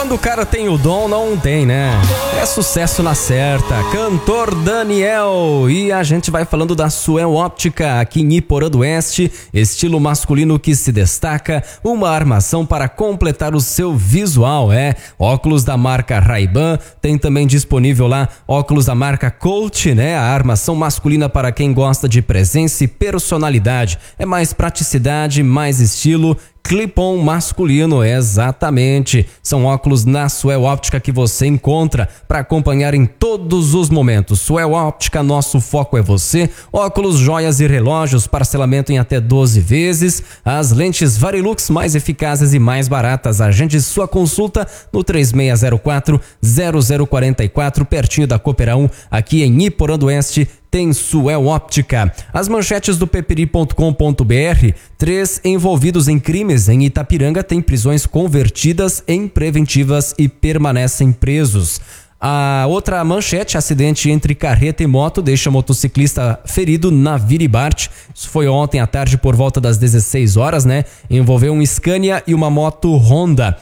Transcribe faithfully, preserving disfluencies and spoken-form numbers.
Quando o cara tem o dom, não tem, né? É sucesso na certa. Cantor Daniel. E a gente vai falando da Suel Óptica aqui em Iporã do Oeste. Estilo masculino que se destaca. Uma armação para completar o seu visual, é. Óculos da marca Ray-Ban. Tem também disponível lá óculos da marca Colt, né? A armação masculina para quem gosta de presença e personalidade. É mais praticidade, mais estilo. Clip-on masculino, exatamente. São óculos na Suel Óptica que você encontra para acompanhar em todos os momentos. Suel Óptica, nosso foco é você. Óculos, joias e relógios, parcelamento em até doze vezes. As lentes Varilux mais eficazes e mais baratas. Agende sua consulta no três seis zero quatro, zero zero quatro quatro, pertinho da Cooperão, aqui em Iporã do Oeste. Tem Suel Óptica. As manchetes do peperi ponto com ponto br. Três envolvidos em crimes em Itapiranga têm prisões convertidas em preventivas e permanecem presos. A outra manchete, acidente entre carreta e moto deixa motociclista ferido na Viribarte. Isso foi ontem à tarde por volta das dezesseis horas, né? Envolveu um Scania e uma moto Honda.